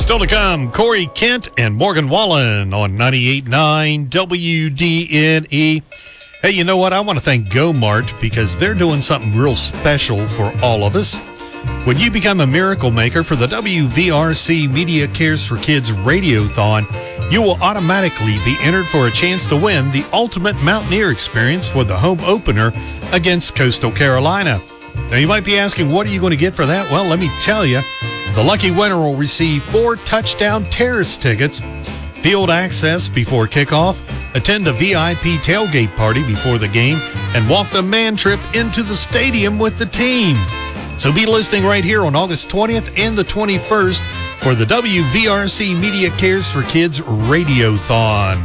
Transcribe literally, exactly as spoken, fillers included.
Still to come, Corey Kent and Morgan Wallen on ninety-eight point nine W D N E. Hey, you know what? I want to thank GoMart because they're doing something real special for all of us. When you become a miracle maker for the W V R C Media Cares for Kids Radiothon, you will automatically be entered for a chance to win the ultimate Mountaineer experience for the home opener against Coastal Carolina. Now, you might be asking, what are you going to get for that? Well, let me tell you. The lucky winner will receive four touchdown terrace tickets, field access before kickoff, attend a V I P tailgate party before the game, and walk the man trip into the stadium with the team. So be listening right here on August twentieth and the twenty-first for the W V R C Media Cares for Kids Radiothon.